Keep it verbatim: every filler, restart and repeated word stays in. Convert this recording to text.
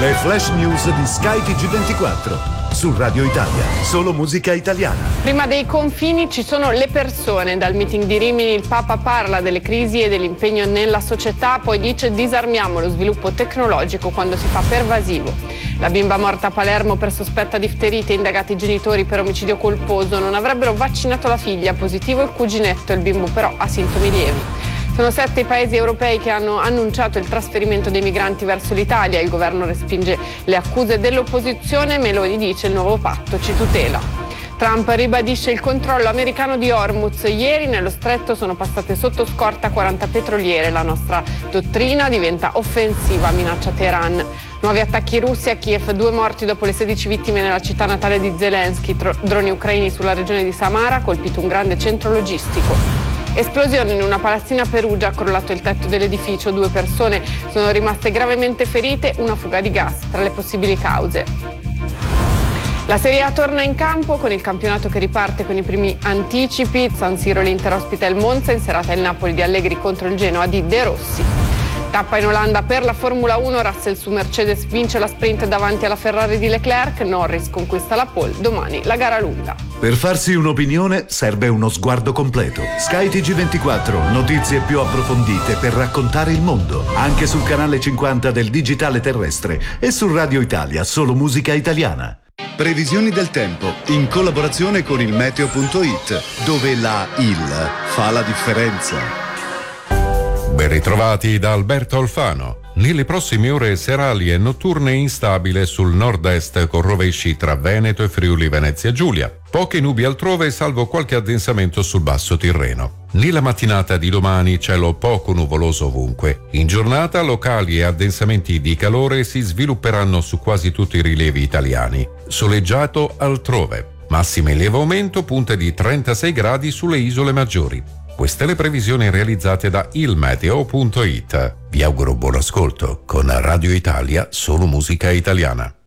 Le flash news di Sky T G ventiquattro. Su Radio Italia, solo musica italiana. Prima dei confini ci sono le persone. Dal meeting di Rimini il Papa parla delle crisi e dell'impegno nella società, poi dice disarmiamo lo sviluppo tecnologico quando si fa pervasivo. La bimba morta a Palermo per sospetta difterite, indagati i genitori per omicidio colposo, non avrebbero vaccinato la figlia, positivo il cuginetto, il bimbo però ha sintomi lievi. Sono sette i paesi europei che hanno annunciato il trasferimento dei migranti verso l'Italia. Il governo respinge le accuse dell'opposizione. Meloni dice il nuovo patto ci tutela. Trump ribadisce il controllo americano di Hormuz. Ieri nello stretto sono passate sotto scorta quaranta petroliere. La nostra dottrina diventa offensiva, minaccia Teheran. Nuovi attacchi russi a Kiev, due morti dopo le sedici vittime nella città natale di Zelensky. Droni ucraini sulla regione di Samara, colpito un grande centro logistico. Esplosione in una palazzina a Perugia, ha crollato il tetto dell'edificio, due persone sono rimaste gravemente ferite, una fuga di gas tra le possibili cause. La Serie A torna in campo con il campionato che riparte con i primi anticipi. San Siro l'Inter ospita il Monza, in serata il Napoli di Allegri contro il Genoa di De Rossi. Tappa in Olanda per la Formula uno, Russell su Mercedes vince la sprint davanti alla Ferrari di Leclerc, Norris conquista la pole, domani la gara lunga. Per farsi un'opinione serve uno sguardo completo. Sky T G ventiquattro, notizie più approfondite per raccontare il mondo, anche sul canale cinquanta del digitale terrestre e su Radio Italia, solo musica italiana. Previsioni del tempo in collaborazione con il meteo punto it, dove la il fa la differenza. Ben ritrovati da Alberto Alfano. Nelle prossime ore serali e notturne instabile sul nord-est con rovesci tra Veneto e Friuli Venezia Giulia. Poche nubi altrove salvo qualche addensamento sul basso Tirreno. Nella mattinata di domani cielo poco nuvoloso ovunque. In giornata locali e addensamenti di calore si svilupperanno su quasi tutti i rilievi italiani. Soleggiato altrove. Massime in lieve aumento, punte di trentasei gradi sulle isole maggiori. Queste le previsioni realizzate da il meteo punto it. Vi auguro buon ascolto con Radio Italia, solo musica italiana.